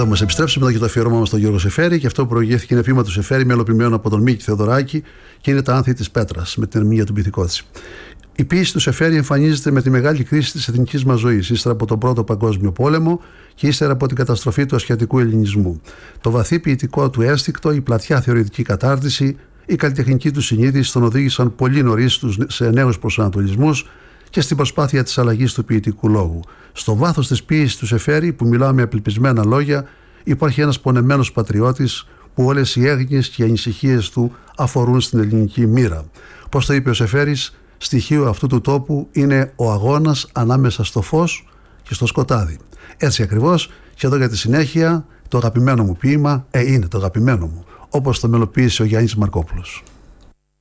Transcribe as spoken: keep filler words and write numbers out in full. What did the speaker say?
μας επιστρέψουμε μετά και το αφιερώμα μας στον Γιώργο Σεφέρη, και αυτό που προηγήθηκε είναι ποίημα του Σεφέρη, μελοποιημένο από τον Μίκη Θεοδωράκη, και είναι τα Άνθη της Πέτρας, με την ερμηνεία του Μπιθικότσι. Η ποίηση του Σεφέρη εμφανίζεται με τη μεγάλη κρίση της εθνικής μας ζωής, ύστερα από τον Πρώτο Παγκόσμιο Πόλεμο και ύστερα από την καταστροφή του ασιατικού ελληνισμού. Το βαθύ ποιητικό του αίσθηκτο, η πλατιά θεωρητική κατάρτιση, η καλλιτεχνική του συνείδηση τον οδήγησαν πολύ νωρίς σε νέους προσανατολισμούς και στην προσπάθεια της αλλαγής του ποιητικού λόγου. Στο βάθος της ποίησης του Σεφέρη, που μιλά με απελπισμένα λόγια, υπάρχει ένας πονεμένος πατριώτης που όλες οι έγνοιες και οι ανησυχίες του αφορούν στην ελληνική μοίρα. Πώς το είπε ο Σεφέρης, στοιχείο αυτού του τόπου είναι ο αγώνας ανάμεσα στο φως και στο σκοτάδι. Έτσι ακριβώς, και εδώ για τη συνέχεια, το αγαπημένο μου ποίημα, ε, είναι το αγαπημένο μου, όπως το μελοποίησε ο Γιάννης Μαρκόπουλος.